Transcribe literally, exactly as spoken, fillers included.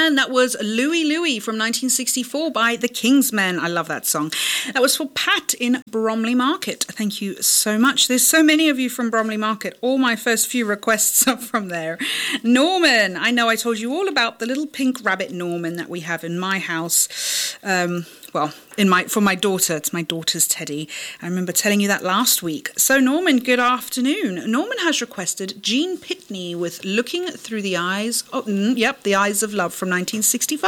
Norman. That was Louie Louie from nineteen sixty-four by the Kingsmen. I love that song. That was for Pat in Bromley Market. Thank you so much. There's so many of you from Bromley Market. All my first few requests are from there. Norman, I know I told you all about the little pink rabbit Norman that we have in my house. Um, well, in my for my daughter. It's my daughter's teddy. I remember telling you that last week. So Norman, good afternoon. Norman has requested Gene Pitney with Looking Through the Eyes. Oh, mm, yep, The Eyes of Love from nineteen sixty-five.